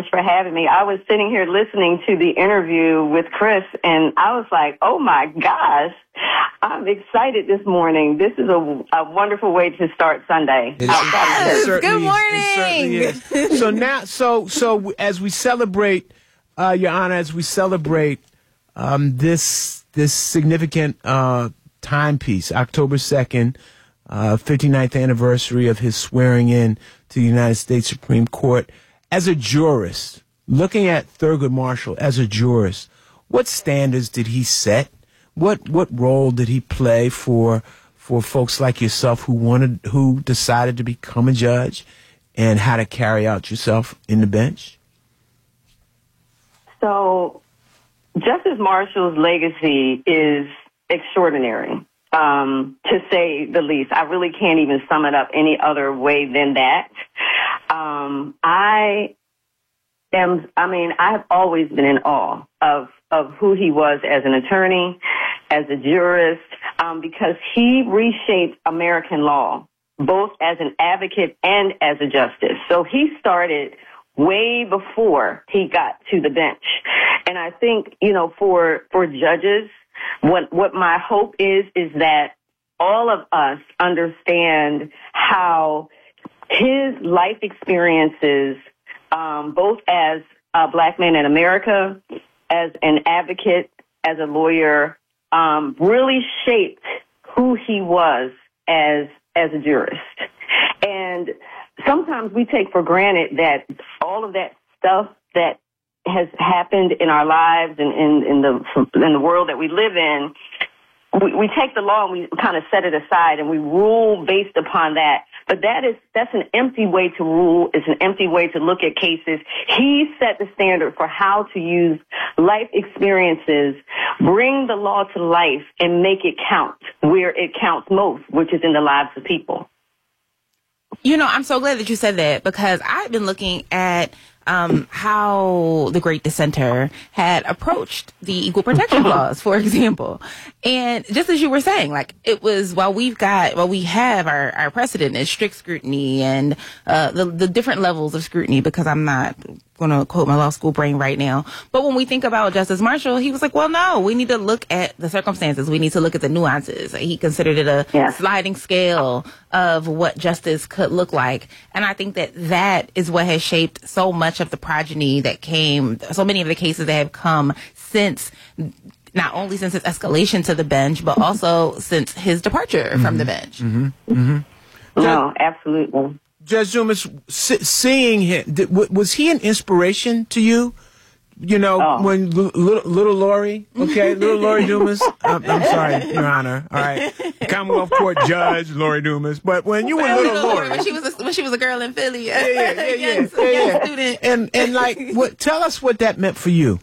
much for having me. I was sitting here listening to the interview with Chris, and I was like, oh, my gosh, I'm excited this morning. This is a wonderful way to start Sunday. Yes, good morning. It certainly is. So now, so as we celebrate, Your Honor, as we celebrate this significant timepiece, October 2nd, 59th anniversary of his swearing in to the United States Supreme Court. As a jurist, looking at Thurgood Marshall as a jurist, what standards did he set? What role did he play for folks like yourself who decided to become a judge, and how to carry out yourself in the bench? So, Justice Marshall's legacy is extraordinary. To say the least. I really can't even sum it up any other way than that. I have always been in awe of who he was as an attorney, as a jurist, because he reshaped American law, both as an advocate and as a justice. So he started way before he got to the bench. And I think, for judges, what my hope is that all of us understand how his life experiences, both as a black man in America, as an advocate, as a lawyer, really shaped who he was as a jurist. And sometimes we take for granted that all of that stuff that has happened in our lives and in the world that we live in, we take the law and we kind of set it aside and we rule based upon that. But that's an empty way to rule. It's an empty way to look at cases. He set the standard for how to use life experiences, bring the law to life, and make it count where it counts most, which is in the lives of people. I'm so glad that you said that, because I've been looking at how the great dissenter had approached the equal protection laws, for example. And just as you were saying, like, it was, while we have our precedent is strict scrutiny and the different levels of scrutiny, because I'm not going to quote my law school brain right now. But when we think about Justice Marshall, he was like, well, no, we need to look at the circumstances. We need to look at the nuances. He considered it a sliding scale of what justice could look like. And I think that is what has shaped so much of the progeny that came, so many of the cases that have come since, not only since his escalation to the bench, but also since his departure from the bench. Mm-hmm. Mm-hmm. No, absolutely. Judge Dumas, seeing him, was he an inspiration to you? When little Lori, little Lori Dumas, I'm sorry, Your Honor, all right, Commonwealth Court Judge Lori Dumas, but when you were little Lori, when she was a girl in Philly, young student, and like, tell us what that meant for you.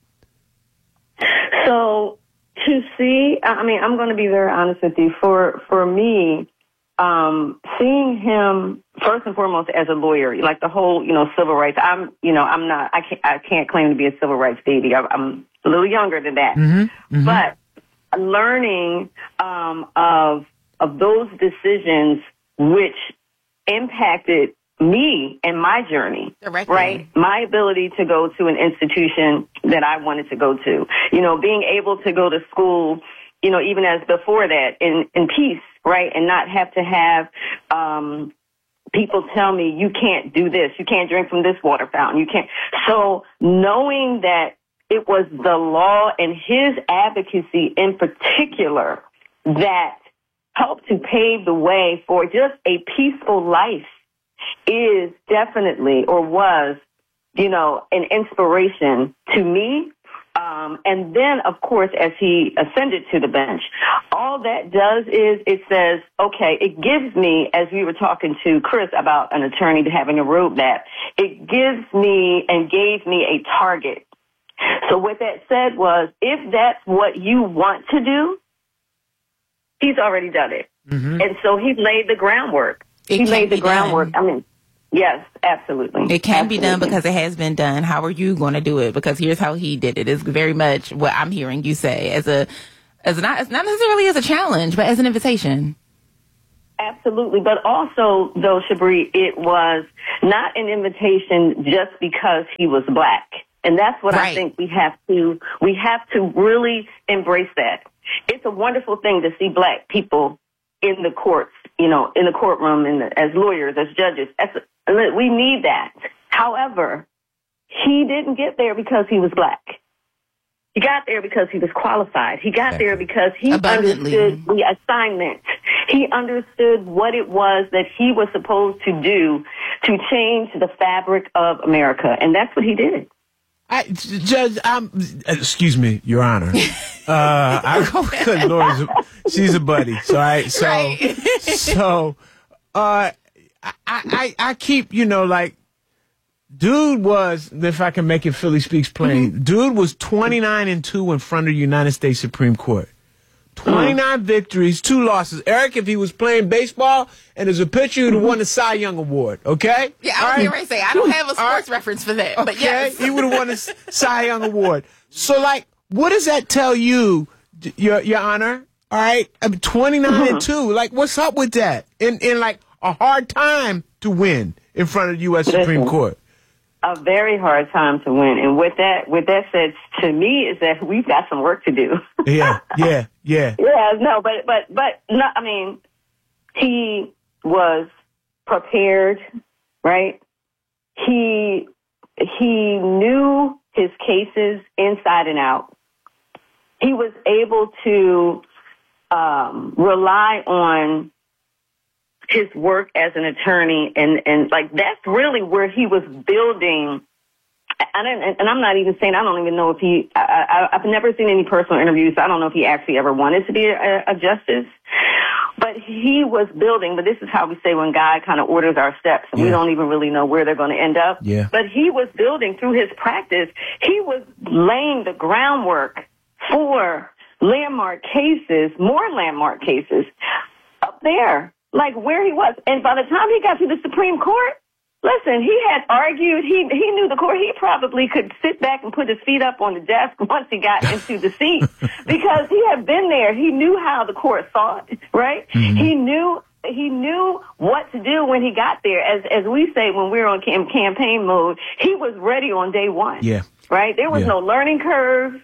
So to see, I'm going to be very honest with you. For me, seeing him first and foremost as a lawyer, like the whole, civil rights. I can't claim to be a civil rights baby. I'm a little younger than that. Mm-hmm, mm-hmm. But learning of those decisions which impacted me and my journey, directly. Right? My ability to go to an institution that I wanted to go to, being able to go to school, even as before that in peace, right? And not have to have, people tell me, you can't do this, you can't drink from this water fountain, you can't. So knowing that it was the law and his advocacy in particular that helped to pave the way for just a peaceful life is definitely, or was, an inspiration to me. And then, of course, as he ascended to the bench, all that does is it says, okay, it gives me, as we were talking to Chris about an attorney having a roadmap, it gives me and gave me a target. So what that said was, if that's what you want to do, he's already done it. Mm-hmm. And so he laid the groundwork. He laid the groundwork. Yes, absolutely. It can be done because it has been done. How are you going to do it? Because here's how he did it. Is very much what I'm hearing you say as not necessarily as a challenge, but as an invitation. Absolutely. But also, though, Shabri, it was not an invitation just because he was black. And that's what I think we have to really embrace that. It's a wonderful thing to see black people in the courts, in the courtroom as lawyers, as judges. We need that. However, he didn't get there because he was black. He got there because he was qualified. He got there because he understood the assignment. He understood what it was that he was supposed to do to change the fabric of America. And that's what he did. Judge, excuse me, Your Honor. Because Lori's she's a buddy. So I keep, dude was, if I can make it Philly Speaks plain, dude was 29-2 in front of the United States Supreme Court. 29 victories, 2 losses. Eric, if he was playing baseball and as a pitcher, he would have won the Cy Young Award, okay? Yeah, I was going to say, I don't have a sports reference for that, but yes. He would have won the Cy Young Award. So, what does that tell you, Your Honor? All right? 29-2. What's up with that? In a hard time to win in front of the U.S. Supreme Court. A very hard time to win. And with that said, to me, is that we've got some work to do. Yeah. Yeah, no, but no, I mean, he was prepared, right? He knew his cases inside and out. He was able to rely on his work as an attorney, and that's really where he was building. And I'm not even saying, I don't even know if I've never seen any personal interviews, so I don't know if he actually ever wanted to be a justice. But he was building, but this is how we say when God kind of orders our steps, and we don't even really know where they're going to end up. Yeah. But he was building through his practice. He was laying the groundwork for landmark cases, more landmark cases up there, where he was. And by the time he got to the Supreme Court, listen, he had argued. He knew the court. He probably could sit back and put his feet up on the desk once he got into the seat because he had been there. He knew how the court thought, right? Mm-hmm. He knew what to do when he got there. As we say when we're on campaign mode, he was ready on day one. Yeah. Right? There was no learning curve.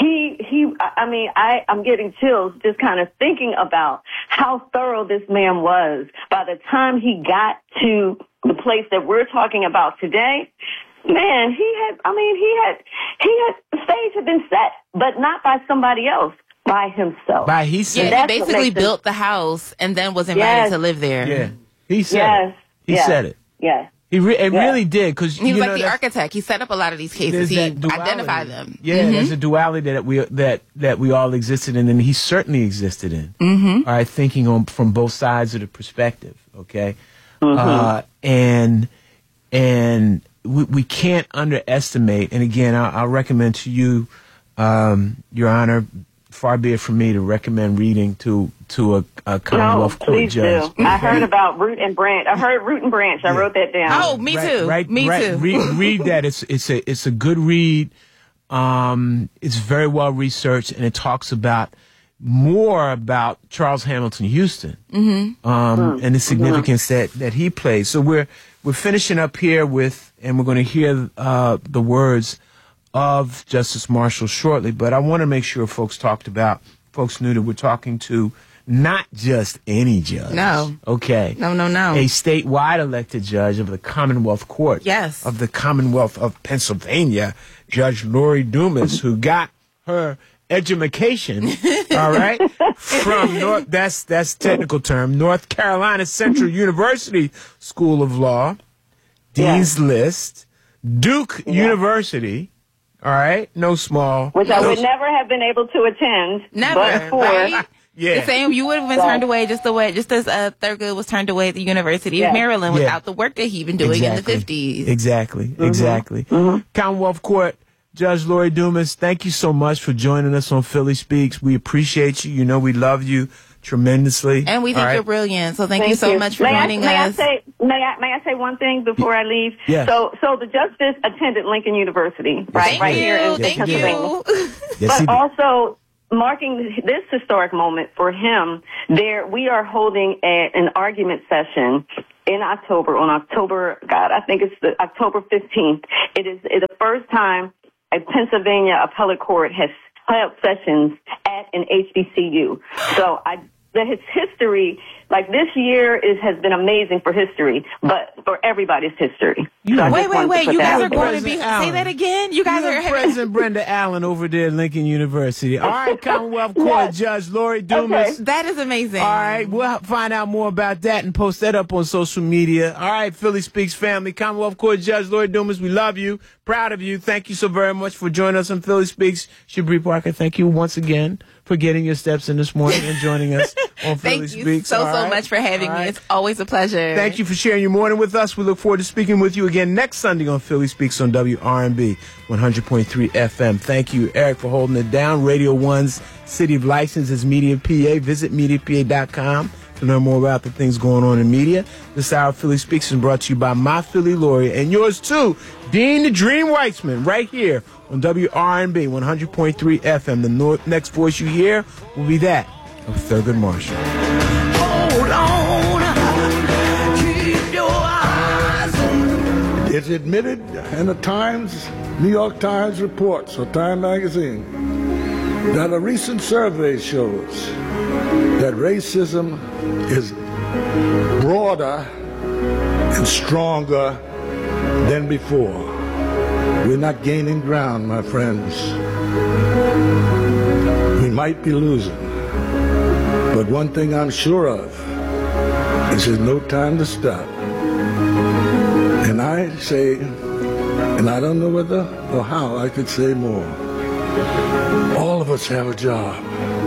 I'm getting chills just kind of thinking about how thorough this man was. By the time he got to the place that we're talking about today, man, the stage had been set, but not by somebody else, by himself. He basically built the house and then was invited to live there. Yeah. He said it. He said it. Yes. He really did, because he was the architect. He set up a lot of these cases. He identified them. Yeah, there's a duality that we all existed in, and he certainly existed in. Mm-hmm. All right, thinking from both sides of the perspective. Okay, and we can't underestimate. And again, I'll recommend to you, Your Honor, far be it from me to recommend reading to a Commonwealth Court judge. Do. I heard about Root and Branch. I heard Root and Branch. I wrote that down. Oh, me too. Me too. Read that. It's a good read. It's very well researched, and it talks more about Charles Hamilton Houston and the significance that he played. So we're finishing up here and we're going to hear the words of Justice Marshall shortly, but I want to make sure folks knew that we're talking to not just any judge. No. Okay. No. A statewide elected judge of the Commonwealth Court. Yes. Of the Commonwealth of Pennsylvania, Judge Lori Dumas, who got her education, all right, from that's technical term, North Carolina Central University School of Law, Dean's List, Duke University. All right, no small. Which I would never have been able to attend. Never, right? Yeah. The same, you would have been turned away just as Thurgood was turned away at the University of Maryland without the work that he'd been doing in the 50s. Exactly. Mm-hmm. Commonwealth Court, Judge Lori Dumas, thank you so much for joining us on Philly Speaks. We appreciate you. You know we love you tremendously. And we think you're brilliant. So thank you so much for joining us. May I say one thing before I leave? Yes. So the justice attended Lincoln University, right? Thank you. Here in Pennsylvania. Yes, but also marking this historic moment for him, we are holding an argument session in October, I think it's October 15th. It is the first time a Pennsylvania appellate court has held sessions at an HBCU. So his history, like this year has been amazing for history, but for everybody's history. So wait. You guys are going to be, say that again? You guys are President Brenda Allen over there at Lincoln University. All right, Commonwealth Court Judge Lori Dumas. Okay. That is amazing. All right, we'll find out more about that and post that up on social media. All right, Philly Speaks family, Commonwealth Court Judge Lori Dumas, we love you, proud of you. Thank you so very much for joining us on Philly Speaks. Shabri Parker, thank you once again for getting your steps in this morning and joining us on Philly Speaks. Thank you so much for having me. It's always a pleasure. Thank you for sharing your morning with us. We look forward to speaking with you again next Sunday on Philly Speaks on WRNB 100.3 FM. Thank you, Eric, for holding it down. Radio 1's City of License is Media PA. Visit MediaPA.com to learn more about the things going on in media. This hour of Philly Speaks is brought to you by my Philly lawyer and yours too, Dean the Dream Weitzman, right here on WRNB 100.3 FM. The next voice you hear will be that of Thurgood Marshall. Hold on, keep your eyes on. It's admitted in the Times, New York Times reports, or Time magazine, that a recent survey shows that racism is broader and stronger than before. We're not gaining ground, my friends. We might be losing. But one thing I'm sure of is there's no time to stop. And I say, and I don't know whether or how I could say more, all of us have a job.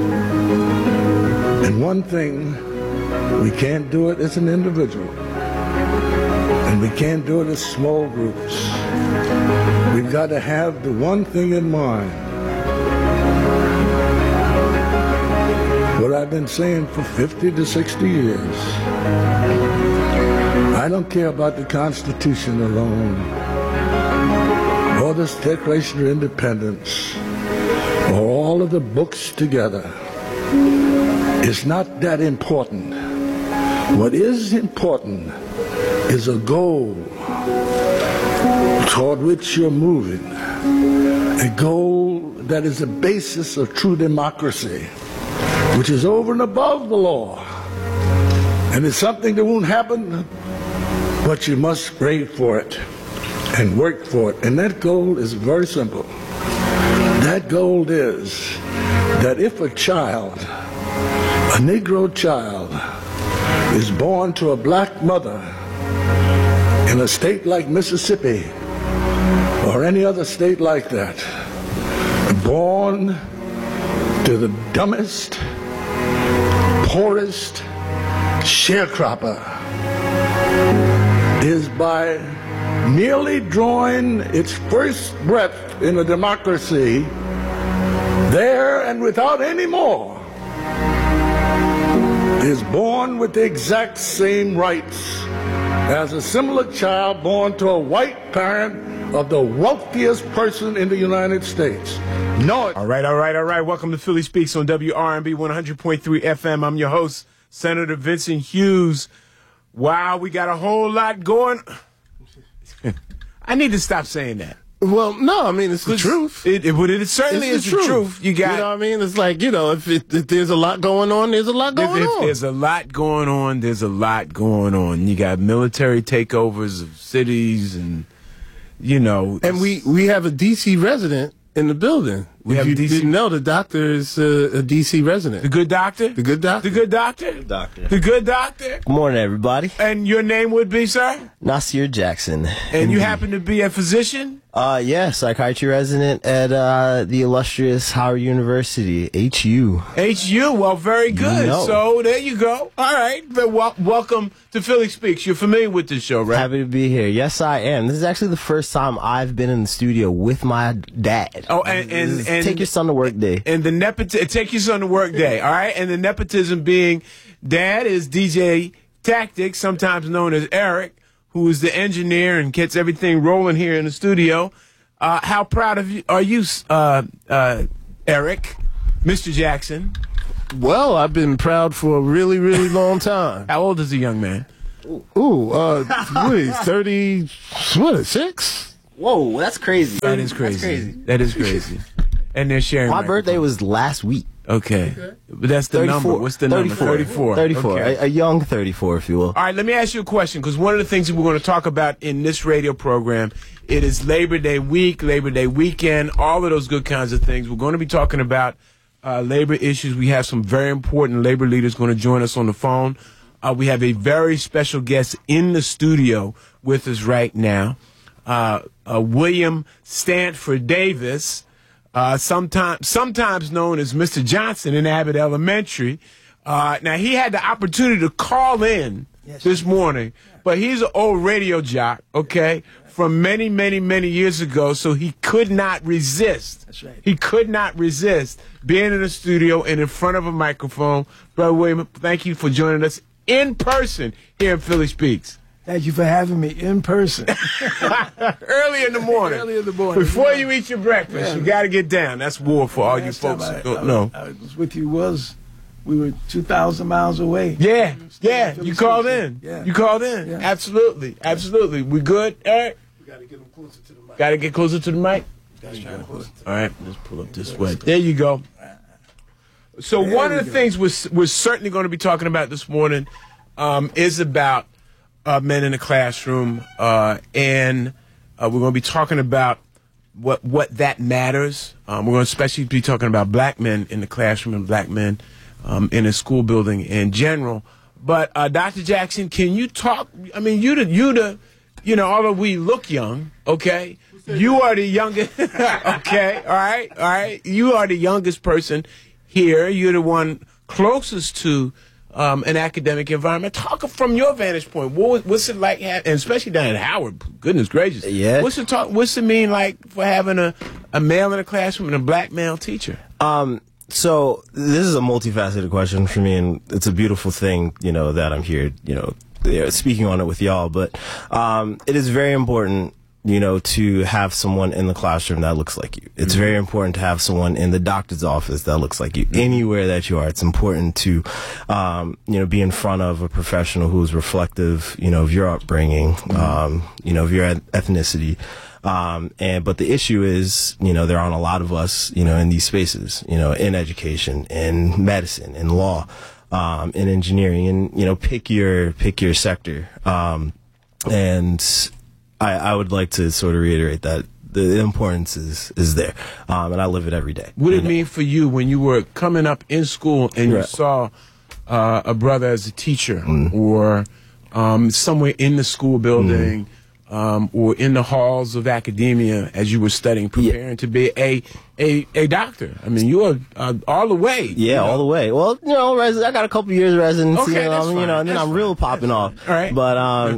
And one thing, we can't do it as an individual. And we can't do it as small groups. We've got to have the one thing in mind. What I've been saying for 50 to 60 years. I don't care about the Constitution alone, or the Declaration of Independence, or all of the books together. It's not that important. What is important is a goal toward which you're moving, a goal that is the basis of true democracy, which is over and above the law. And it's something that won't happen, but you must pray for it and work for it. And that goal is very simple. That goal is that if a child, a Negro child, is born to a black mother in a state like Mississippi or any other state like that, born to the dumbest, poorest sharecropper, is by merely drawing its first breath in a democracy there and without any more, is born with the exact same rights as a similar child born to a white parent of the wealthiest person in the United States. No. All right. Welcome to Philly Speaks on WRNB 100.3 FM. I'm your host, Senator Vincent Hughes. Wow, we got a whole lot going. I need to stop saying that. Well, no, I mean, it's the truth. It certainly is the truth. You got, you know what I mean? It's like, you know, if there's a lot going on, there's a lot going on. If there's a lot going on, there's a lot going on. You got military takeovers of cities and, you know. And we have a D.C. resident in the building. If you didn't know, the doctor is a D.C. resident. The good doctor? The good doctor? The good doctor? Good doctor. The good doctor? Good morning, everybody. And your name would be, sir? Nasir Jackson. And you happen to be a physician? Yeah, psychiatry resident at the illustrious Howard University, HU. HU, well, very good. No. So there you go. All right. Welcome to Philly Speaks. You're familiar with this show, right? Happy to be here. Yes, I am. This is actually the first time I've been in the studio with my dad. Oh, and take your son to work day. And the take your son to work day. All right. And the nepotism being, dad is DJ Tactics, sometimes known as Eric, who is the engineer and gets everything rolling here in the studio. How proud of you are you, Eric? Mr. Jackson. Well, I've been proud for a really, really long time. How old is the young man? What is 36? Whoa, that's crazy. That is crazy. That is crazy. And they're sharing. My birthday was last week. Okay. But that's the 34. number. What's the number? 34. 34. Okay. A young 34, if you will. All right, let me ask you a question, because one of the things that we're going to talk about in this radio program, it is Labor Day week, Labor Day weekend, all of those good kinds of things. We're going to be talking about labor issues. We have some very important labor leaders going to join us on the phone. We have a very special guest in the studio with us right now, William Stanford Davis, sometimes known as Mr. Johnson in Abbott Elementary. Now, he had the opportunity to call in this morning, but he's an old radio jock, okay, from many, many, many years ago, so he could not resist. That's right. He could not resist being in the studio and in front of a microphone. Brother William, thank you for joining us in person here in Philly Speaks. Thank you for having me in person. Early in the morning. Early in the morning. Before you eat your breakfast, you got to get down. That's war for all you Last folks time who don't know. I was with you we were 2,000 miles away. Yeah, yeah. Philly You called Station. in. Yeah. You called in. Yeah. Absolutely. Absolutely. We good, Eric? We got to get them closer to the mic. Got to get closer to the mic? All right, let's pull up this way. There you go. So one of the things we're certainly going to be talking about this morning is about men in the classroom, and we're going to be talking about what that matters. We're going to especially be talking about black men in the classroom and black men in a school building in general. But Dr. Jackson, can you talk? I mean, although we look young, okay, you are the youngest. Okay, all right. You are the youngest person here. You're the one closest to an academic environment. Talk from your vantage point. What's it like, and especially down at Howard? Goodness gracious. Yeah. What's it mean like for having a male in the classroom and a black male teacher? So this is a multifaceted question for me, and it's a beautiful thing, that I'm here, speaking on it with y'all. But it is very important, to have someone in the classroom that looks like you. It's very important to have someone in the doctor's office that looks like you. Anywhere that you are, it's important to, be in front of a professional who's reflective, of your upbringing, of your ethnicity. But the issue is, there aren't a lot of us, in these spaces, in education, in medicine, in law, in engineering, and, pick your sector. And I would like to sort of reiterate that the importance is there. And I live it every day. What did it mean for you when you were coming up in school and you saw a brother as a teacher or somewhere in the school building or in the halls of academia as you were studying, preparing to be a doctor? I mean, you are all the way. Yeah, all the way. Well, I got a couple years residency, okay, that's fine. And then I'm real popping off. All right. But,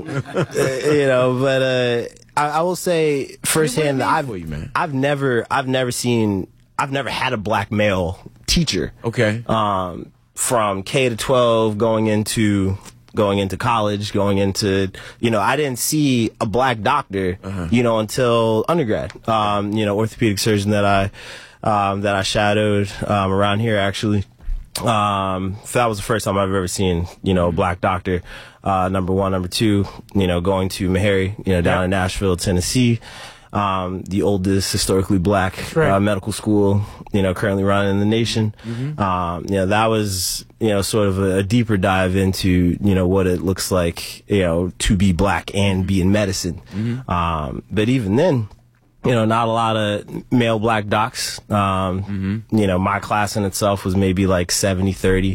I will say firsthand that I've never had a black male teacher. Okay. From K to 12 going into college, I didn't see a black doctor, until undergrad. Orthopedic surgeon that I shadowed, around here actually. So that was the first time I've ever seen, a black doctor. Number one, number two, going to Meharry, down in Nashville, Tennessee. The oldest historically black medical school, currently running in the nation. That was, sort of a deeper dive into, what it looks like, to be black and be in medicine. But even then, not a lot of male black docs. My class in itself was maybe like 70-30,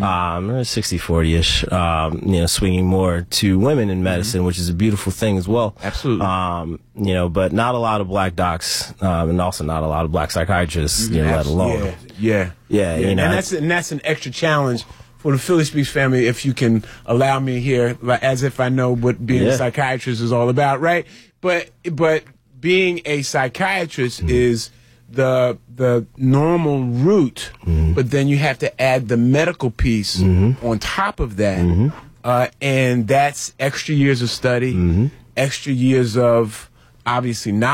60-40-ish, swinging more to women in medicine, which is a beautiful thing as well. Absolutely. But not a lot of black docs, and also not a lot of black psychiatrists, let alone. Yeah. And that's an extra challenge for the Philly Speaks family, if you can allow me here, as if I know what being a psychiatrist is all about, right? But being a psychiatrist is the normal route, but then you have to add the medical piece on top of that, and that's extra years of study, extra years of obviously knowledge.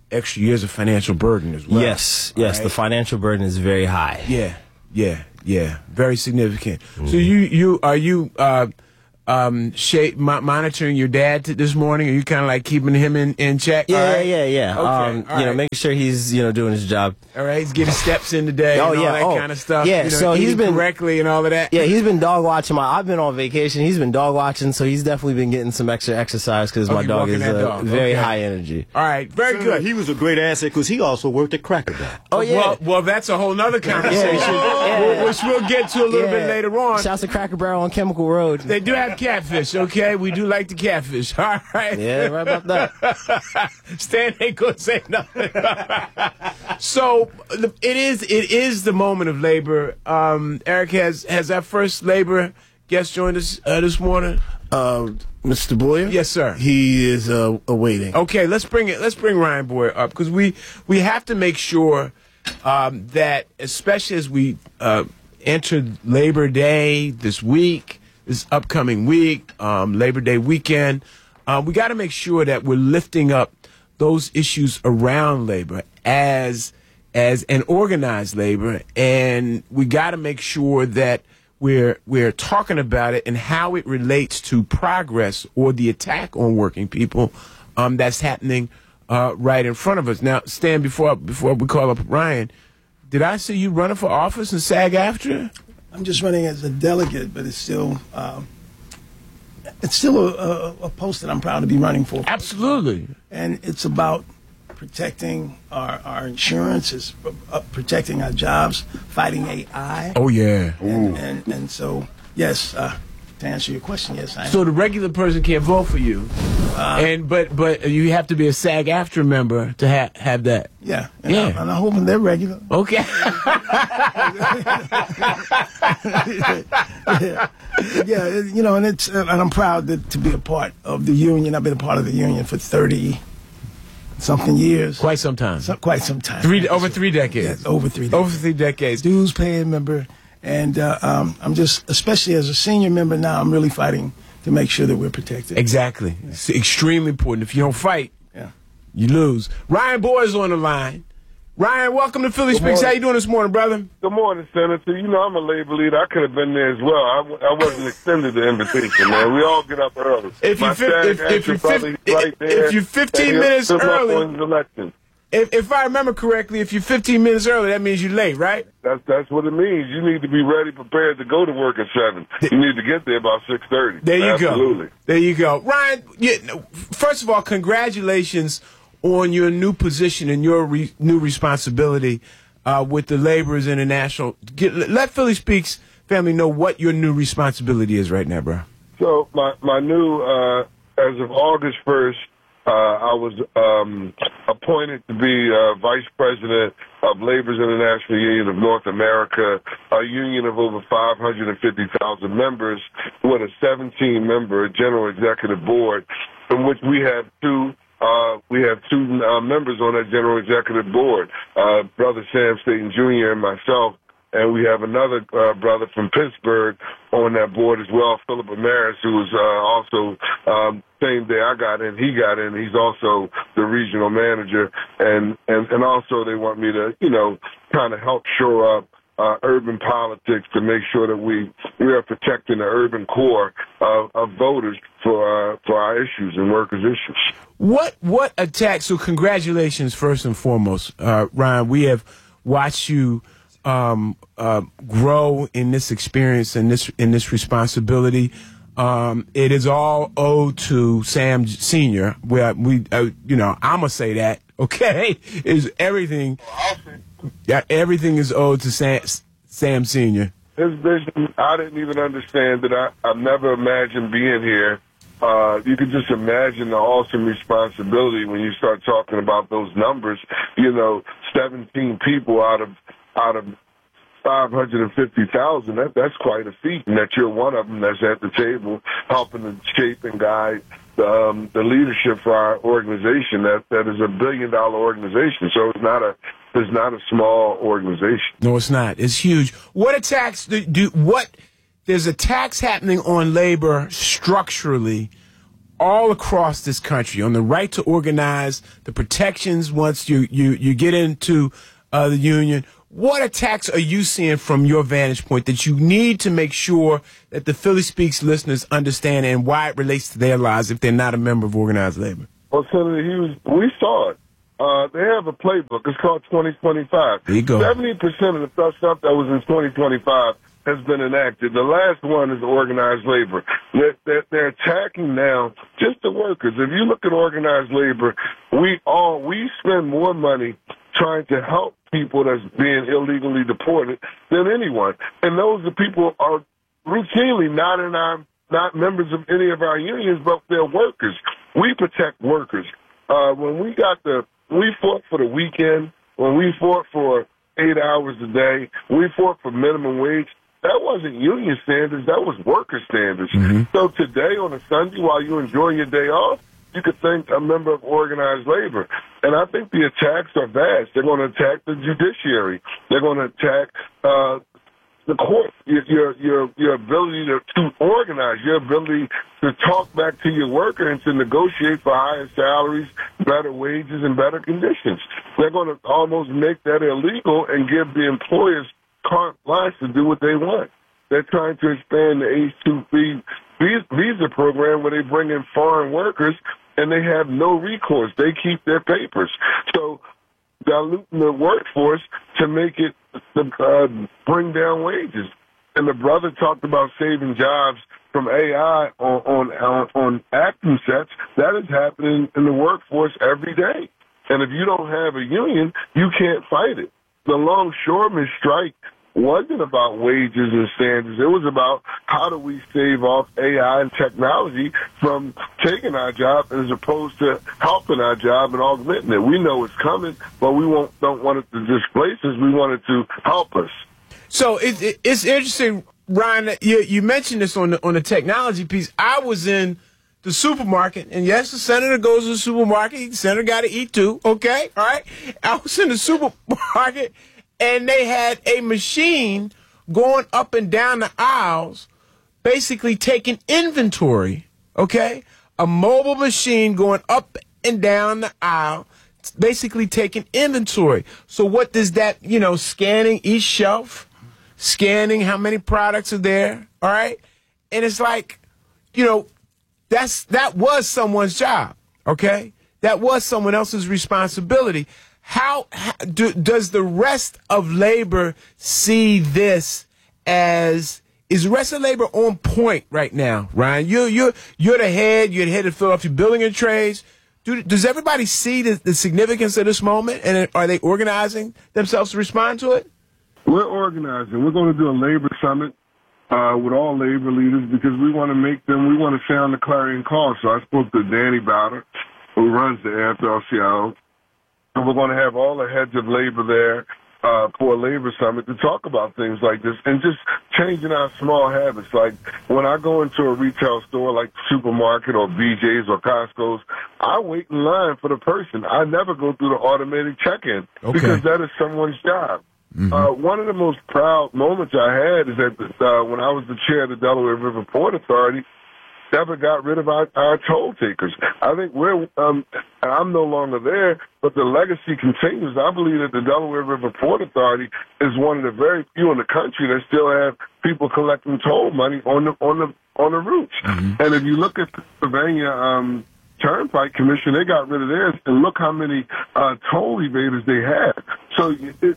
extra years of financial burden as well. Yes, right? the financial burden is very high. Yeah, very significant. So you are you monitoring your dad this morning? Are you kind of like keeping him in check? Yeah. Okay, making sure he's doing his job. All right, he's getting steps in today. All that kind of stuff. Yeah, so he's been correctly and all of that. Yeah, he's been dog watching. I've been on vacation. He's been dog watching, so he's definitely been getting some extra exercise because my dog is very high energy. All right, very good. He was a great asset because he also worked at Cracker Barrel. Oh yeah. Well, that's a whole nother conversation, which we'll get to a little bit later on. Shouts to Cracker Barrel on Chemical Road. They do have catfish, okay? We do like the catfish. All right. Yeah, right about that. Stan ain't gonna say nothing. So it is the moment of labor. Eric, has our first labor guest joined us this morning? Mr. Boyer? Yes, sir. He is awaiting. Okay, let's bring Ryan Boyer up because we have to make sure that, especially as we enter Labor Day this week, this upcoming week, Labor Day weekend, we got to make sure that we're lifting up those issues around labor as an organized labor, and we got to make sure that we're talking about it and how it relates to progress or the attack on working people that's happening right in front of us. Now, Stan, before we call up Ryan, did I see you running for office in SAG-AFTRA? I'm just running as a delegate, but it's still a post that I'm proud to be running for. Absolutely. And it's about protecting our insurance, is protecting our jobs, fighting AI. Oh, yeah. And so, yes, to answer your question, yes, I am. So the regular person can't vote for you, but you have to be a SAG-AFTRA member to have that. Yeah. And I'm hoping they're regular. Okay. Yeah, and I'm proud to be a part of the union. I've been a part of the union for 30-something years. Quite some time. Quite some time. Over 3 decades. Yes, over 3 decades. Over 3 decades. Dues paying member. And I'm just, especially as a senior member now, I'm really fighting to make sure that we're protected. Exactly. Yeah. It's extremely important. If you don't fight, you lose. Ryan Boyer's on the line. Ryan, welcome to Philly Speaks. How you doing this morning, brother? Good morning, Senator. You know, I'm a labor leader. I could have been there as well. I wasn't extended the invitation, man. We all get up early. If you're 15 minutes early, if I remember correctly, if you're 15 minutes early, that means you're late, right? That's what it means. You need to be ready, prepared to go to work at 7. You need to get there about 6:30. There you Absolutely. Go. There you go. Ryan, first of all, congratulations on your new position and your new responsibility with the Laborers International. Let Philly Speaks family know what your new responsibility is right now, bro. So my new, as of August 1st, I was appointed to be Vice President of Laborers International Union of North America, a union of over 550,000 members with a 17-member general executive board, in which we have two members on that general executive board, Brother Sam Staton Jr. and myself, and we have another brother from Pittsburgh on that board as well, Philip Amaris, who was also same day I got in, he got in. He's also the regional manager, and also they want me to, kind of help shore up urban politics to make sure that we are protecting the urban core of voters for our issues and workers' issues. What attack? So congratulations, first and foremost, Ryan. We have watched you grow in this experience and in this responsibility. It is all owed to Sam Sr. Where I'm gonna say that. Okay, is everything? Yeah, everything is owed to Sam Sr. His vision, I didn't even understand it. I've never imagined being here. You can just imagine the awesome responsibility when you start talking about those numbers. 17 people out of 550,000. That's quite a feat, and that you're one of them that's at the table helping to shape and guide the leadership for our organization. That is $1 billion organization. So it's not a small organization. No, it's not. It's huge. What attacks there's attacks happening on labor structurally all across this country on the right to organize, the protections once you get into the union. What attacks are you seeing from your vantage point that you need to make sure that the Philly Speaks listeners understand and why it relates to their lives if they're not a member of organized labor? Well, Senator Hughes, we saw it. They have a playbook. It's called 2025. There you go. 70% of the stuff that was in 2025 has been enacted. The last one is organized labor. They're attacking now just the workers. If you look at organized labor, we spend more money trying to help people that's being illegally deported than anyone. And those are people are routinely not members of any of our unions, but they're workers. We protect workers. When we fought for the weekend, when we fought for 8 hours a day, we fought for minimum wage. That wasn't union standards. That was worker standards. Mm-hmm. So today on a Sunday, while you enjoy your day off, you could thank a member of organized labor. And I think the attacks are vast. They're going to attack the judiciary. They're going to attack the court, your ability to organize, your ability to talk back to your worker and to negotiate for higher salaries, better wages, and better conditions. They're going to almost make that illegal and give the employers carte blanche to do what they want. They're trying to expand the H-2B visa program where they bring in foreign workers and they have no recourse. They keep their papers. So diluting the workforce to make it bring down wages. And the brother talked about saving jobs from AI on acting sets. That is happening in the workforce every day. And if you don't have a union, you can't fight it. The longshoremen strike wasn't about wages and standards. It was about how do we stave off AI and technology from taking our job as opposed to helping our job and augmenting it. We know it's coming, but we don't want it to displace us. We want it to help us. So it's interesting, Ryan, you mentioned this on the technology piece. I was in the supermarket, and yes, the senator goes to the supermarket. The senator got to eat too, okay? All right? I was in the supermarket, and they had a machine going up and down the aisles, basically taking inventory, okay? A mobile machine going up and down the aisle, basically taking inventory. So what does that, scanning each shelf, scanning how many products are there, all right? And it's like, that was someone's job, okay? That was someone else's responsibility. How does the rest of labor see this as? Is the rest of labor on point right now, Ryan? You're the head. You're the head of Philadelphia Building and Trades. Does everybody see the significance of this moment, and are they organizing themselves to respond to it? We're organizing. We're going to do a labor summit with all labor leaders because we want to sound the clarion call. So I spoke to Danny Bowder, who runs the AFL-CIO. And we're going to have all the heads of labor there for a labor summit to talk about things like this and just changing our small habits. Like when I go into a retail store like the supermarket or BJ's or Costco's, I wait in line for the person. I never go through the automated check-in because that is someone's job. Mm-hmm. One of the most proud moments I had is that when I was the chair of the Delaware River Port Authority, never got rid of our toll takers. I think I'm no longer there, but the legacy continues. I believe that the Delaware River Port Authority is one of the very few in the country that still have people collecting toll money on the routes. Mm-hmm. And if you look at the Pennsylvania Turnpike Commission, they got rid of theirs, and look how many toll evaders they have. So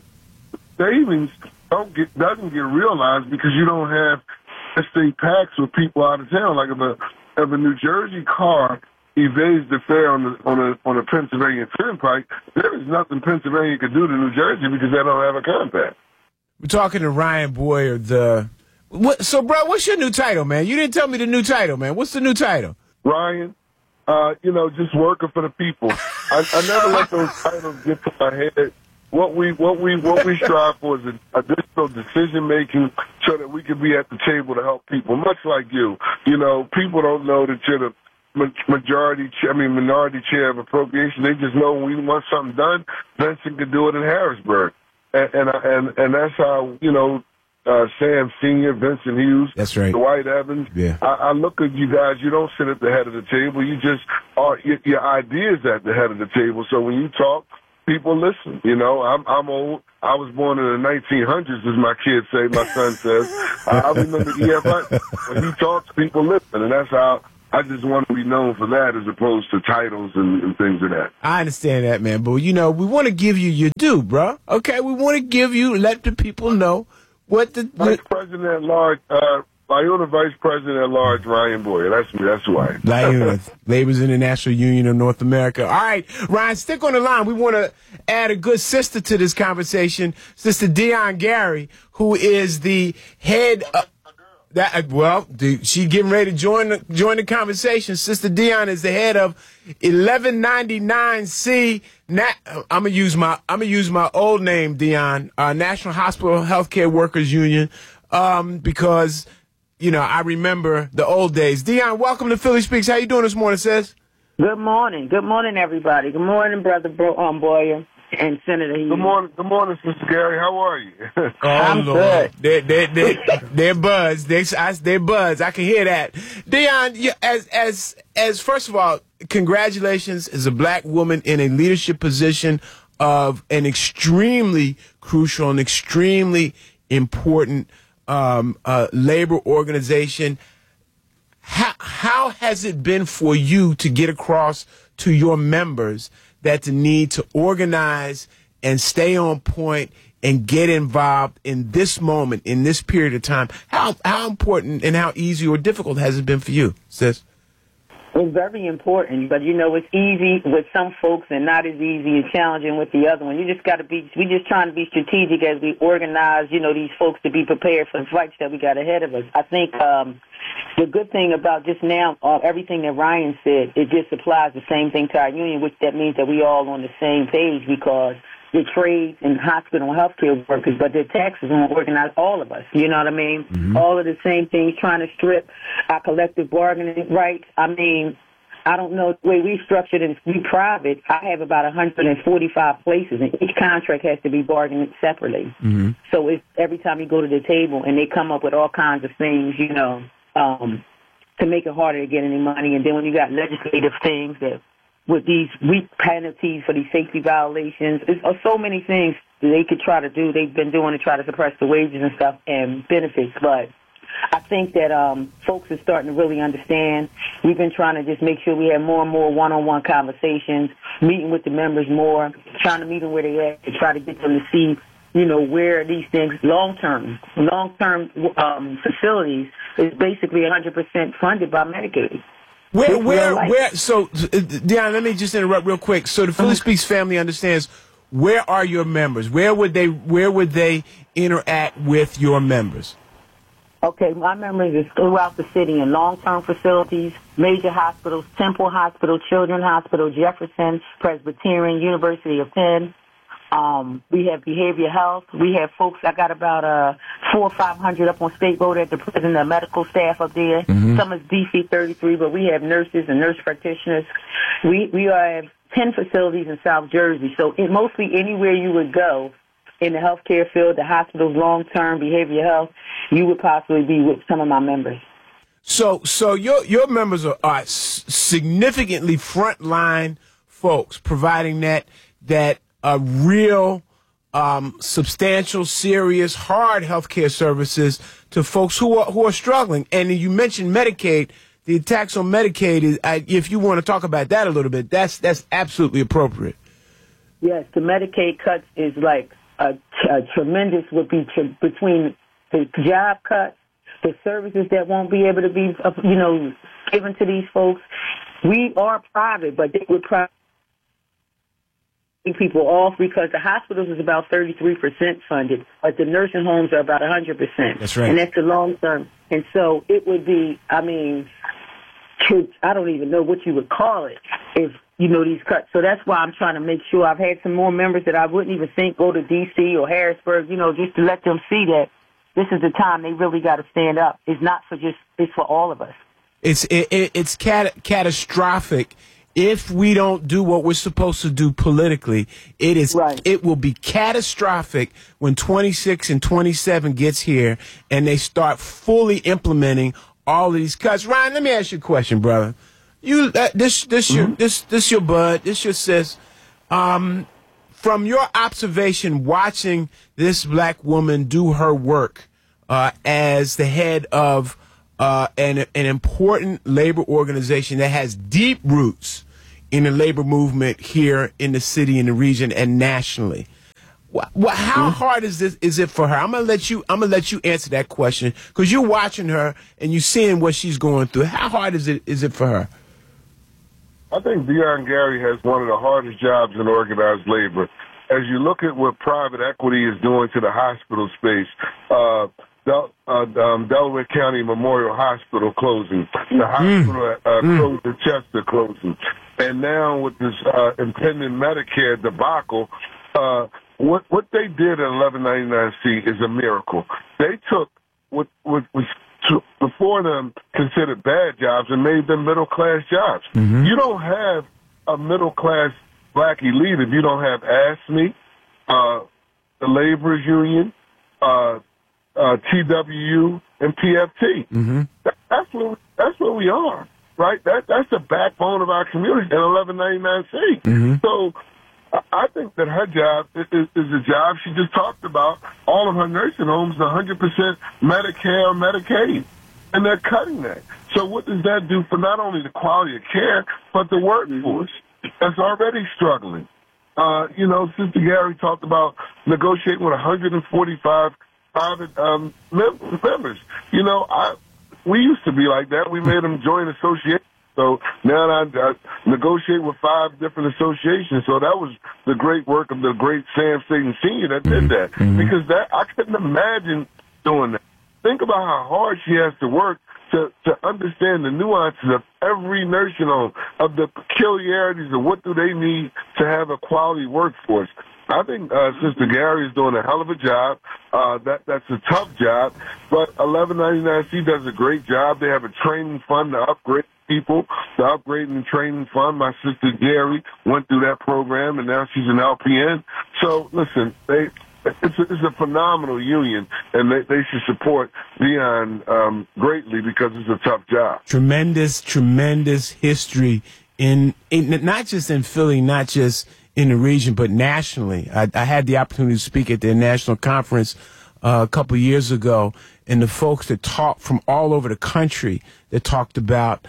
savings doesn't get realized because you don't have state packs with people out of town. Like if a New Jersey car evades the fare on a Pennsylvania Turnpike, there is nothing Pennsylvania could do to New Jersey because they don't have a compact. We're talking to Ryan Boyer. So, bro, what's your new title, man? You didn't tell me the new title, man. What's the new title? Ryan, just working for the people. I never let those titles get to my head. What we strive for is additional decision making so that we can be at the table to help people, much like you. People don't know that you're the minority chair of appropriation. They just know when we want something done, Benson can do it in Harrisburg. And that's how, Sam Sr., Vincent Hughes, that's right, Dwight Evans. Yeah. I look at you guys. You don't sit at the head of the table. You just are your ideas at the head of the table. So when you talk, people listen. You know, I'm old. I was born in the 1900s, as my kids say. My son says. I remember EFI. When he talks, people listen, and that's how. I just want to be known for that as opposed to titles and things of that. I understand that, man. But, you know, we want to give you your due, bro. Okay? We want to give you, let the people know what the... Vice President at Large, Iona Vice President at Large, Ryan Boyer. That's me. That's who I am. Iona, Labor's International Union of North America. All right, Ryan, stick on the line. We want to add a good sister to this conversation, Sister Dion Gary, who is the head of... she getting ready to join the conversation. Sister Dion is the head of 1199C. I'm gonna use my old name, Dion, National Hospital Healthcare Workers Union, because you know I remember the old days. Dion, welcome to Philly Speaks. How you doing this morning, sis? Good morning, everybody. Good morning, Brother Boyer. And Senator Hughes. Good morning, Sister Gary. How are you? I'm Lord. Good. They're buzzed. They're buzzed. I can hear that. Dion, as first of all, congratulations as a black woman in a leadership position of an extremely crucial and extremely important labor organization. How has it been for you to get across to your members that the need to organize and stay on point and get involved in this moment, in this period of time? How important and how easy or difficult has it been for you, sis? It's very important, but you know, it's easy with some folks and not as easy and challenging with the other one. We just trying to be strategic as we organize, you know, these folks to be prepared for the fights that we got ahead of us. I think the good thing about just now, everything that Ryan said, it just applies the same thing to our union, which that means that we all on the same page because the trades and hospital and healthcare workers, but their taxes won't organize all of us. You know what I mean? Mm-hmm. All of the same things, trying to strip our collective bargaining rights. I mean, I don't know the way we structured it. We private. I have about 145 places, and each contract has to be bargained separately. Mm-hmm. So it's every time you go to the table, and they come up with all kinds of things, you know, to make it harder to get any money. And then when you got legislative things that with these weak penalties for these safety violations, there's so many things they could try to do. They've been doing to try to suppress the wages and stuff and benefits, but I think that folks are starting to really understand. We've been trying to just make sure we have more and more one-on-one conversations, meeting with the members more, trying to meet them where they at to try to get them to see, you know, where these things long-term facilities is basically 100% funded by Medicaid. So, Dion, let me just interrupt real quick. So the Philly Speaks family understands, where are your members? Where would they interact with your members? Okay, my members is throughout the city in long-term facilities, major hospitals, Temple Hospital, Children's Hospital, Jefferson, Presbyterian, University of Penn. We have behavioral health. We have folks, I got about 400 or 500 up on State Road at the prison, the medical staff up there. Mm-hmm. Some is DC 33, but we have nurses and nurse practitioners. We have 10 facilities in South Jersey. So mostly anywhere you would go in the healthcare field, the hospitals, long-term behavioral health, you would possibly be with some of my members. So your members are significantly frontline folks, providing that real, substantial, serious, hard healthcare services to folks who are struggling. And you mentioned Medicaid. The attacks on Medicaid is, if you want to talk about that a little bit, that's absolutely appropriate. Yes, the Medicaid cuts is like a tremendous would be between the job cuts, the services that won't be able to be, you know, given to these folks. We are private, but they would people off because the hospitals is about 33% funded, but the nursing homes are about 100%. That's right. And that's the long term. And so it would be, I mean, I don't even know what you would call it if, you know, these cuts. So that's why I'm trying to make sure I've had some more members that I wouldn't even think go to D.C. or Harrisburg, you know, just to let them see that this is the time they really got to stand up. It's not for just, it's for all of us. It's catastrophic if we don't do what we're supposed to do politically, it will be catastrophic when 26 and 27 gets here and they start fully implementing all of these cuts. Ryan, let me ask you a question, brother. This your bud, this your sis. From your observation, watching this black woman do her work as the head of an important labor organization that has deep roots in the labor movement here in the city, in the region, and nationally. How hard is it for her? I'm gonna let you answer that question because you're watching her and you're seeing what she's going through. How hard is it for her? I think Dion Gary has one of the hardest jobs in organized labor. As you look at what private equity is doing to the hospital space, Delaware County Memorial Hospital closing, the hospital closed at Chester closing, and now with this impending Medicare debacle, what they did at 1199C is a miracle. They took what was before them considered bad jobs and made them middle-class jobs. Mm-hmm. You don't have a middle-class black elite if you don't have ASME, the Laborers Union, TWU, and PFT. Mm-hmm. That's where we are, right? That's the backbone of our community at 1199C. Mm-hmm. So I think that her job is a job she just talked about. All of her nursing homes are 100% Medicare or Medicaid, and they're cutting that. So what does that do for not only the quality of care, but the workforce that's already struggling? Sister Gary talked about negotiating with 145 private members. We used to be like that. We made them join associations. So now I negotiate with 5 different associations. So that was the great work of the great Sam Staton Sr. that did that. Mm-hmm. Because I couldn't imagine doing that. Think about how hard she has to work to understand the nuances of every nursing home, of the peculiarities of what do they need to have a quality workforce. I think Sister Gary is doing a hell of a job. That's a tough job, but 1199C does a great job. They have a training fund to upgrade people. The upgrading and training fund, my sister Gary went through that program, and now she's an LPN. So, listen, it's a phenomenal union, and they should support Dion greatly because it's a tough job. Tremendous history in not just in Philly, not just in the region, but nationally. I had the opportunity to speak at their national conference a couple of years ago, and the folks that talked from all over the country that talked about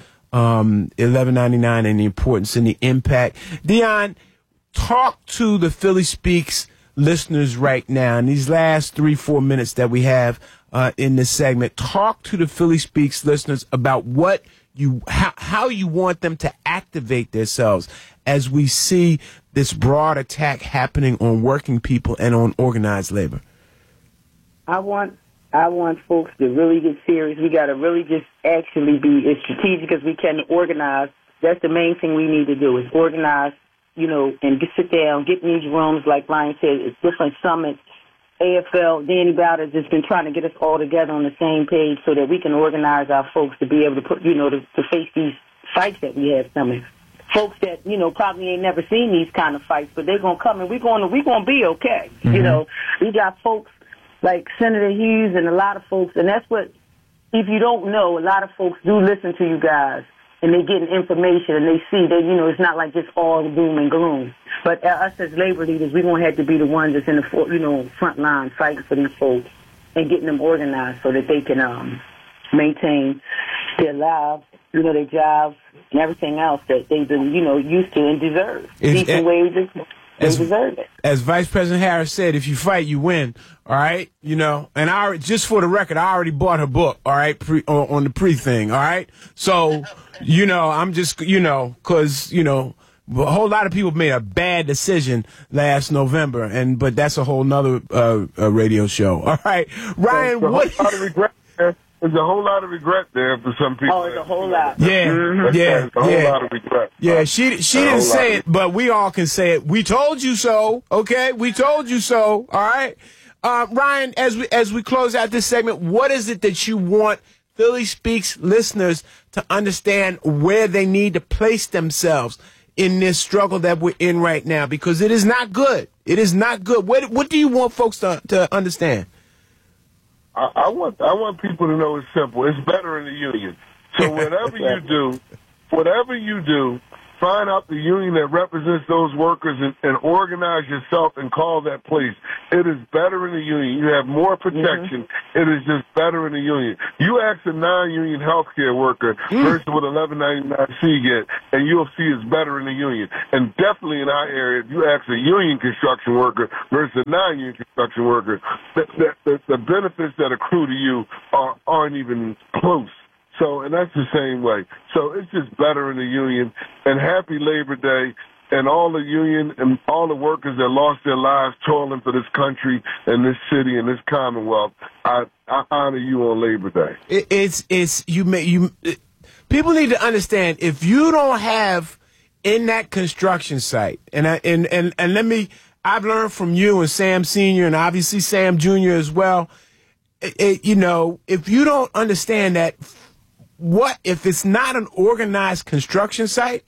1199 and the importance and the impact. Dion, talk to the Philly Speaks listeners right now in these last 3-4 minutes that we have in this segment. Talk to the Philly Speaks listeners about how you want them to activate themselves as we see this broad attack happening on working people and on organized labor. I want folks to really get serious. We got to really just actually be as strategic as we can to organize. That's the main thing we need to do is organize, and sit down, get in these rooms, like Ryan said, it's different summits. AFL, Danny Bowder's just been trying to get us all together on the same page so that we can organize our folks to be able to put, to face these fights that we have coming. Folks that, probably ain't never seen these kind of fights, but they're going to come and we're going to be okay. Mm-hmm. We got folks like Senator Hughes and a lot of folks, and that's what, if you don't know, a lot of folks do listen to you guys, and they're getting information, and they see that, it's not like just all doom and gloom. But us as labor leaders, we're going to have to be the ones that's in the front line fighting for these folks and getting them organized so that they can maintain their lives, their jobs, and everything else that they've been, used to and deserve. Decent wages. They deserve it. As Vice President Harris said, if you fight, you win. All right, and just for the record, I already bought her book. All right, on the pre-thing. All right, so I'm just because a whole lot of people made a bad decision last November, but that's a whole nother radio show. All right, Ryan, what? There's a whole lot of regret there for some people. Oh, it's a whole lot. Yeah, a whole lot of regret. Yeah, she didn't say it, but we all can say it. We told you so. Okay, we told you so. All right, Ryan. As we close out this segment, what is it that you want Philly Speaks listeners to understand where they need to place themselves in this struggle that we're in right now? Because it is not good. It is not good. What do you want folks to understand? I want people to know it's simple. It's better in the union. So whatever you do, find out the union that represents those workers and organize yourself and call that place. It is better in the union. You have more protection. It is just better in the union. You ask a non-union healthcare worker versus what 1199C get, and you'll see it's better in the union. And definitely in our area, if you ask a union construction worker versus a non-union construction worker, the benefits that accrue to you aren't even close. So, and that's the same way. So it's just better in the union. And happy Labor Day. And all the union and all the workers that lost their lives toiling for this country and this city and this Commonwealth, I honor you on Labor Day. People need to understand, if you don't have in that construction site, and I've learned from you and Sam Sr. and obviously Sam Jr. as well, if you don't understand that, if it's not an organized construction site,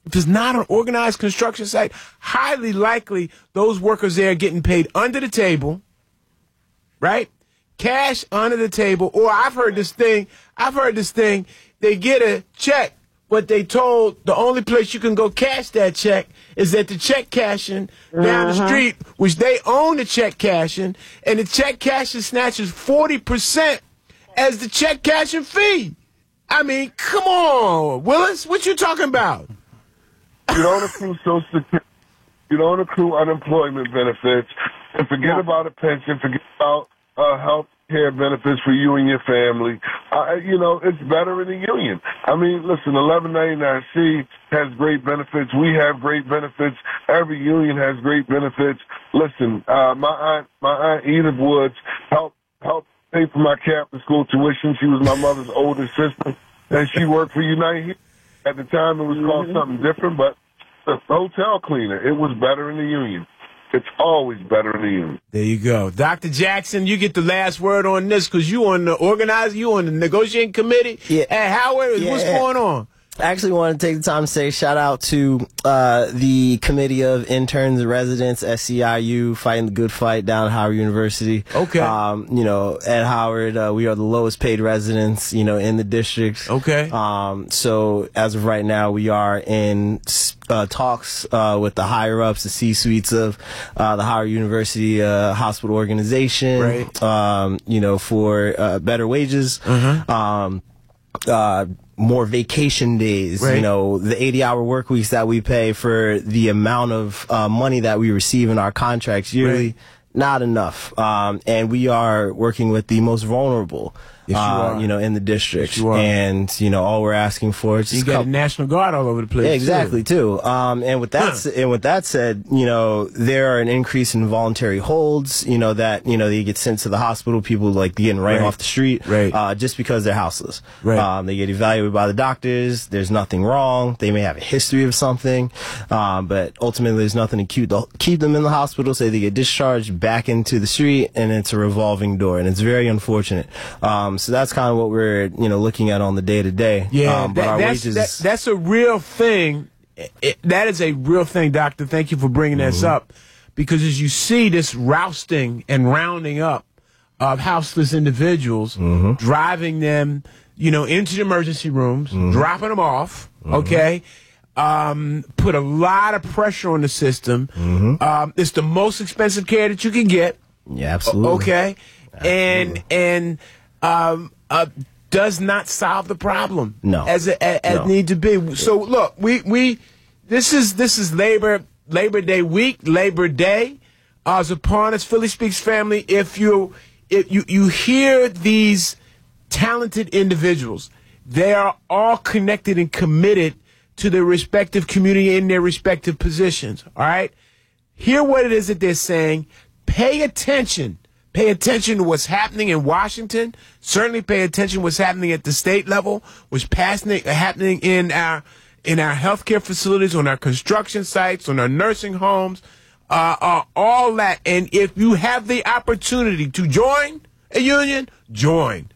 highly likely those workers there are getting paid under the table, right? Cash under the table. Or I've heard this thing, they get a check, but they told the only place you can go cash that check is at the check cashing down the street, which they own the check cashing, and the check cashing snatches 40% as the check cashing fee. I mean, come on, Willis, what you talking about? You don't accrue Social Security. You don't accrue unemployment benefits. And forget about a pension. Forget about health care benefits for you and your family. It's better in the union. I mean, listen, 1199C has great benefits. We have great benefits. Every union has great benefits. Listen, my aunt Edith Woods helped pay for my Catholic school tuition. She was my mother's older sister, and she worked for United. At the time, it was called something different, but the hotel cleaner, it was better in the union. It's always better in the union. There you go. Dr. Jackson, you get the last word on this because you on the negotiating committee at Howard. Yeah. What's going on? I actually want to take the time to say shout out to the Committee of Interns and Residents, SEIU, fighting the good fight down at Howard University. Okay. At Howard, we are the lowest paid residents, in the district. Okay. So as of right now, we are in talks with the higher ups, the C-suites of the Howard University hospital organization. Right. For better wages. More vacation days, right. The 80-hour work weeks that we pay for the amount of money that we receive in our contracts yearly, right. Not enough. And we are working with the most vulnerable, in the district. Yes, you are. And, all we're asking for is just you got a National Guard all over the place. Yeah, exactly, too. And with that said, there are an increase in voluntary holds, that, they get sent to the hospital, people getting right off the street, right. Just because they're houseless. Right. They get evaluated by the doctors. There's nothing wrong. They may have a history of something. But ultimately there's nothing to keep them in the hospital, so they get discharged back into the street, and it's a revolving door, and it's very unfortunate. So that's kind of what we're, looking at on the day to day. Yeah, but our wages. That's a real thing. That is a real thing, Doctor. Thank you for bringing this up, because as you see this rousting and rounding up of houseless individuals, driving them, into the emergency rooms, dropping them off. Okay. Put a lot of pressure on the system. It's the most expensive care that you can get. Yeah, absolutely. Okay. Absolutely. And does not solve the problem. No. As need to be. So look, this is Labor Day week. Labor Day is upon us. Philly Speaks family. If you hear these talented individuals, they are all connected and committed to their respective community in their respective positions. All right? Hear what it is that they're saying. Pay attention. Pay attention to what's happening in Washington. Certainly pay attention to what's happening at the state level, what's happening in our healthcare facilities, on our construction sites, on our nursing homes, all that. And if you have the opportunity to join a union, join.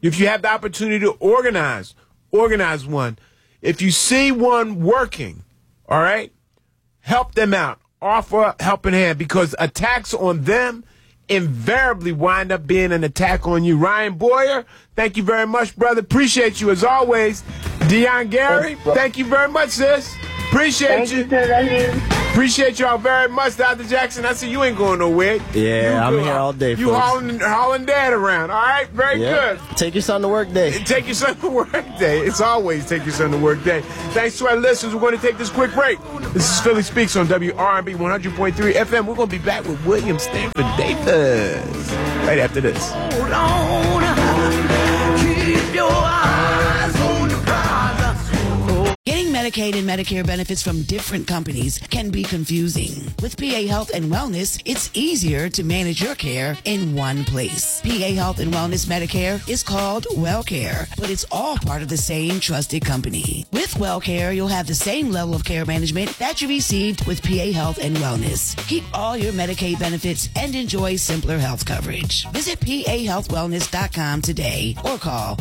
If you have the opportunity to organize one. If you see one working, all right, help them out. Offer a helping hand, because attacks on them invariably wind up being an attack on you. Ryan Boyer, thank you very much, brother. Appreciate you as always. Dion Gary, thank you very much, sis. Appreciate you. Appreciate y'all very much, Dr. Jackson. I see you ain't going nowhere. Yeah, I'm here all day, You hauling dad around. All right, very good. Take your son to work day. Take your son to work day. It's always take your son to work day. Thanks to our listeners. We're going to take this quick break. This is Philly Speaks on WRB 100.3 FM. We're going to be back with William Stanford Davis right after this. Hold on. Keep your eyes on the prize. Getting Medicaid and Medicare benefits from different companies can be confusing. With PA Health and Wellness, it's easier to manage your care in one place. PA Health and Wellness Medicare is called WellCare, but it's all part of the same trusted company. With WellCare, you'll have the same level of care management that you received with PA Health and Wellness. Keep all your Medicaid benefits and enjoy simpler health coverage. Visit PAHealthWellness.com today or call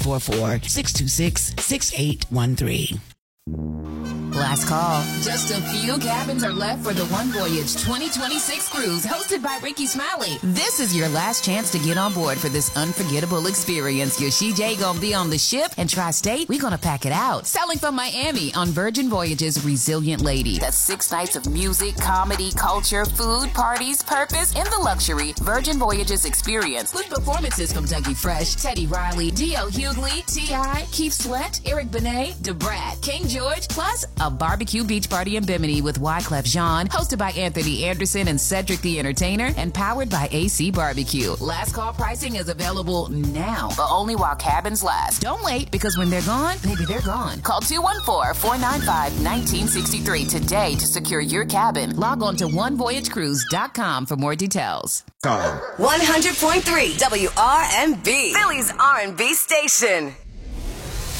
1-844-626-6813. Last call. Just a few cabins are left for the One Voyage 2026 cruise hosted by Ricky Smiley. This is your last chance to get on board for this unforgettable experience. Your CJ gonna be on the ship, and Tri-State, we gonna pack it out. Sailing from Miami on Virgin Voyage's Resilient Lady. That's 6 nights of music, comedy, culture, food, parties, purpose, and the luxury Virgin Voyage's experience. With performances from Dougie Fresh, Teddy Riley, D.L. Hughley, T.I., Keith Sweat, Eric Benet, DeBrat, King George, plus a barbecue beach party in Bimini with Wyclef Jean, hosted by Anthony Anderson and Cedric the Entertainer, and powered by AC Barbecue. Last call pricing is available now, but only while cabins last. Don't wait, because when they're gone, maybe they're gone. Call 214-495-1963 today to secure your cabin. Log on to onevoyagecruise.com for more details. 100.3 WRMB, Philly's R&B station.